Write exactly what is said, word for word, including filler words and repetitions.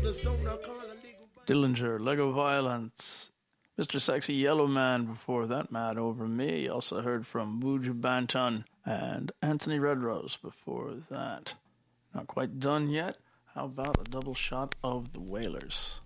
Dillinger, Lego Violence, Mister Sexy Yellow Man before that, Mad Over Me. Also heard from Buju Banton and Anthony Redrose before that. Not quite done yet. How about a double shot of the Wailers?